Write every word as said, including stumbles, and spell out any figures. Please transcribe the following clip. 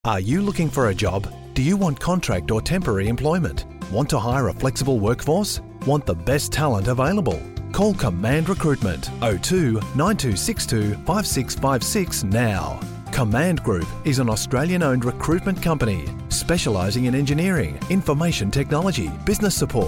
Are you looking for a job? Do you want contract or temporary employment? Want to hire a flexible workforce? Want the best talent available? Call Command Recruitment oh two nine two six two five six five six now. Command Group is an Australian-owned recruitment company specialising in engineering, information technology, business support,